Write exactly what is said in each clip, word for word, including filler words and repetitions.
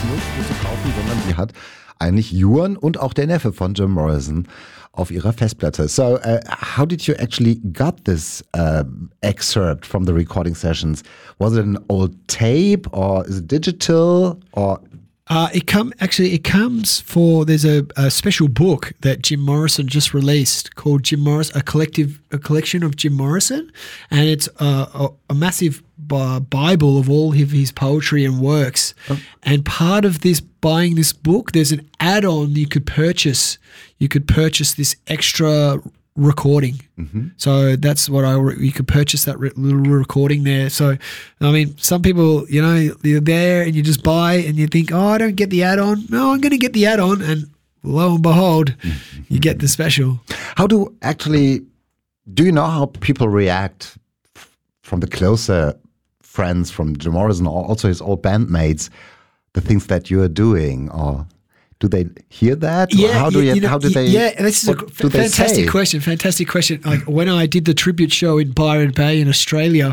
nirgendwo zu kaufen, sondern die hat eigentlich Ewan und auch der Neffe von Jim Morrison auf ihrer Festplatte. So, uh, how did you actually got this uh, excerpt from the recording sessions? Was it an old tape or is it digital or... Uh, it come actually. It comes for there's a, a special book that Jim Morrison just released called Jim Morrison, a collective, a collection of Jim Morrison, and it's a, a, a massive uh, Bible of all of his poetry and works. Oh. And part of this buying this book, there's an add-on you could purchase. You could purchase this extra recording. Mm-hmm. So that's what I you could purchase that re- little recording there. So I mean, some people, you know, you're there and you just buy and you think, oh, I don't get the add-on. No, I'm going to get the add-on, and lo and behold, mm-hmm. you get the special. How do actually do you know how people react from the closer friends from Jim Morrison or also his old bandmates, the things that you are doing, or do they hear that? Yeah, how do you, you, you know, how do they? Yeah, this is a f- fantastic question. Fantastic question. Like when I did the tribute show in Byron Bay in Australia,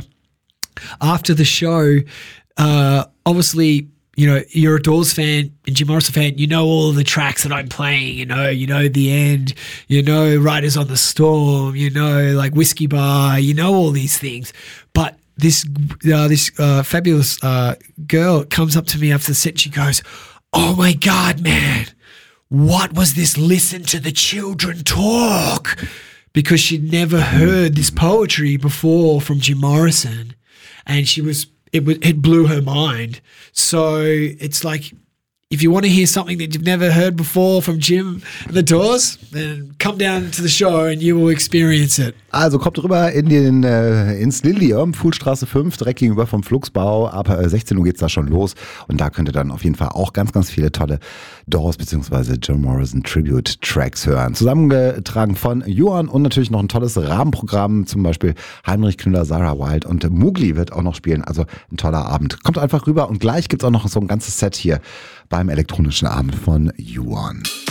after the show, uh, obviously, you know, you're a Doors fan and Jim Morrison fan. You know all of the tracks that I'm playing. You know, you know The End. You know Riders on the Storm. You know, like Whiskey Bar. You know all these things, but this uh, this uh, fabulous uh, girl comes up to me after the set. And she goes, "Oh my God, man, what was this listen to the children talk?" Because she'd never heard this poetry before from Jim Morrison, and she was it was it blew her mind. So it's like, if you want to hear something that you've never heard before from Jim and the Doors, then come down to the show and you will experience it. Also kommt rüber in den, äh, ins Lilium, Fuhlstraße fünf, direkt gegenüber vom Flugsbau. Ab äh, sechzehn Uhr geht's da schon los. Und da könnt ihr dann auf jeden Fall auch ganz, ganz viele tolle Doors bzw. Jim Morrison Tribute Tracks hören. Zusammengetragen von Ewan und natürlich noch ein tolles Rahmenprogramm, zum Beispiel Heinrich Knüller, Sarah Wild und Mugli wird auch noch spielen. Also ein toller Abend. Kommt einfach rüber und gleich gibt's auch noch so ein ganzes Set hier beim elektronischen Abend von Ewan.